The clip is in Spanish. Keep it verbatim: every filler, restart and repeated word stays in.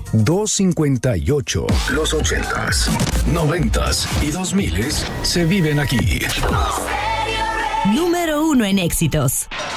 doscientos cincuenta y ocho. Los ochentas, noventas y dos miles se viven aquí. Número uno en éxitos.